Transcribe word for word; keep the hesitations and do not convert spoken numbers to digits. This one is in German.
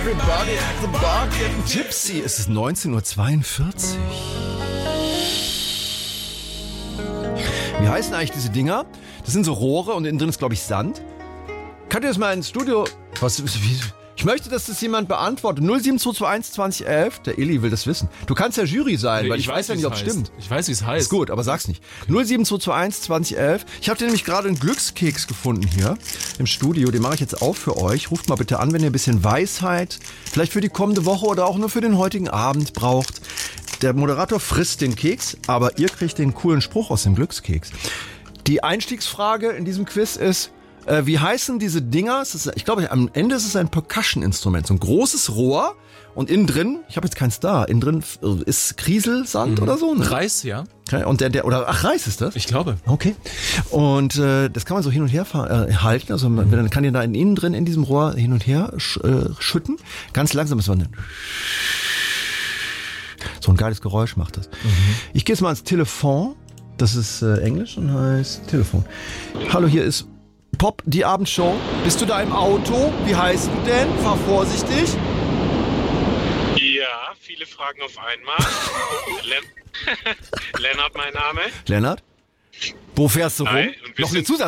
Everybody at the bar getting tipsy. Es ist neunzehn Uhr zweiundvierzig. Wie heißen eigentlich diese Dinger? Das sind so Rohre und innen drin ist, glaube ich, Sand. Könnt ihr das mal ins Studio... Was, wie, ich möchte, dass das jemand beantwortet. null sieben zwei zwei eins zwanzig elf. Der Illy will das wissen. Du kannst ja Jury sein, nee, weil ich, ich weiß, weiß ja nicht, ob es stimmt. Ich weiß, wie es heißt. Ist gut, aber sag's nicht. null sieben zwei zwei eins zwanzig elf. Ich habe nämlich gerade einen Glückskeks gefunden hier im Studio. Den mache ich jetzt auf für euch. Ruft mal bitte an, wenn ihr ein bisschen Weisheit, vielleicht für die kommende Woche oder auch nur für den heutigen Abend braucht. Der Moderator frisst den Keks, aber ihr kriegt den coolen Spruch aus dem Glückskeks. Die Einstiegsfrage in diesem Quiz ist, äh, wie heißen diese Dinger? Es ist, ich glaube, am Ende ist es ein Percussion-Instrument. So ein großes Rohr und innen drin, ich habe jetzt keinen Star, innen drin ist Krieselsand mhm. oder so. Ne? Reis, ja. Okay, und der, der, oder, ach, Reis ist das? Ich glaube. Okay. Und äh, das kann man so hin und her äh, halten. Also man, dann kann ihr da innen drin in diesem Rohr hin und her sch, äh, schütten. Ganz langsam ist man... So ein geiles Geräusch macht das. Mhm. Ich gehe jetzt mal ans Telefon. Das ist äh, Englisch und heißt Telefon. Hallo, hier ist Pop, die Abendshow. Bist du da im Auto? Wie heißt du denn? Fahr vorsichtig. Ja, viele Fragen auf einmal. Len- Lennart, mein Name. Lennart? Wo fährst du rum? Hi, Noch eine Zusatz.